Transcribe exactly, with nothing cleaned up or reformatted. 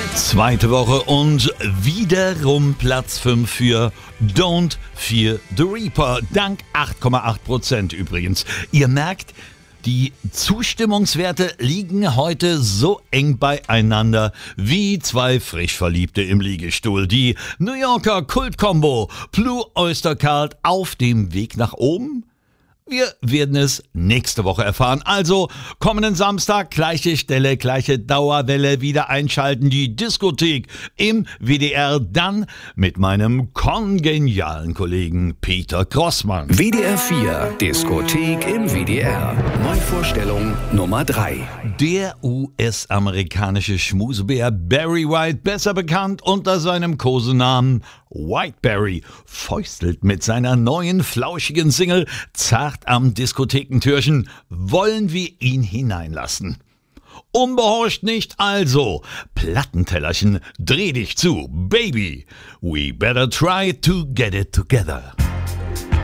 Zweite Woche und wiederum Platz fünf für Don't Fear the Reaper. Dank acht Komma acht Prozent übrigens. Ihr merkt, die Zustimmungswerte liegen heute so eng beieinander wie zwei frisch Verliebte im Liegestuhl. Die New Yorker Kult-Kombo Blue Oyster Cult auf dem Weg nach oben? Wir werden es nächste Woche erfahren. Also kommenden Samstag, gleiche Stelle, gleiche Dauerwelle, wieder einschalten. Die Diskothek im W D R, dann mit meinem kongenialen Kollegen Peter Grossmann. W D R vier, Diskothek im W D R. Neuvorstellung Nummer drei. Der U S-amerikanische Schmusebär Barry White, besser bekannt unter seinem Kosenamen Whiteberry, fäustelt mit seiner neuen flauschigen Single Zart am Diskothekentürchen. Wollen wir ihn hineinlassen? Unbehorcht nicht also. Plattentellerchen, dreh dich zu, Baby. We better try to get it together.